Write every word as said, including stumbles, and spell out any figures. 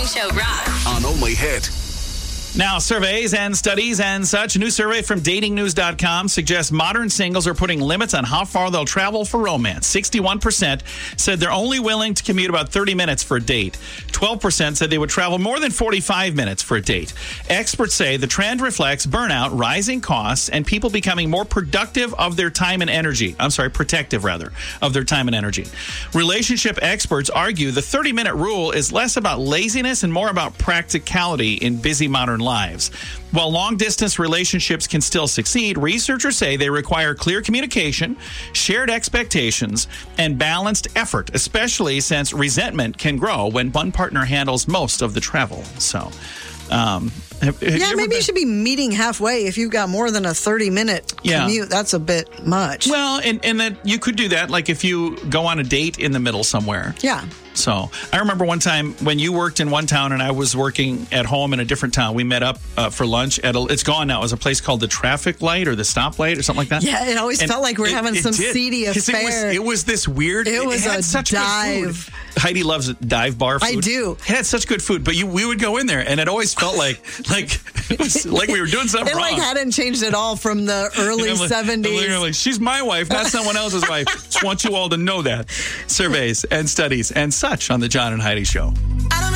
Show rocks. On Only Hit. Now, surveys and studies and such. A new survey from dating news dot com suggests modern singles are putting limits on how far they'll travel for romance. sixty-one percent said they're only willing to commute about thirty minutes for a date. twelve percent said they would travel more than forty-five minutes for a date. Experts say the trend reflects burnout, rising costs, and people becoming more productive of their time and energy. I'm sorry, protective, rather, of their time and energy. Relationship experts argue the thirty-minute rule is less about laziness and more about practicality in busy modern lives. While long-distance relationships can still succeed, researchers say they require clear communication, shared expectations, and balanced effort, especially since resentment can grow when one partner handles most of the travel. So, um, have, have yeah, you maybe been- you should be meeting halfway if you've got more than a thirty-minute Yeah. commute. That's a bit much. Well, and, and that you could do that, like if you go on a date in the middle somewhere. Yeah. So I remember one time when you worked in one town and I was working at home in a different town. We met up uh, for lunch at a, it's gone now. It was a place called the Traffic Light or the Stoplight or something like that. Yeah, it always And felt like we were it- having it some did. seedy 'Cause affair. It was, it was this weird. It was had a such good dive. food. Heidi loves dive bar food. I do. It had such good food, but you we would go in there and it always felt like like it was like we were doing something It wrong. like hadn't changed at all from the early And I'm like- seventies. I'm like, she's my wife, not someone else's wife. Just want you all to know that. Surveys and studies and such on the John and Heidi Show.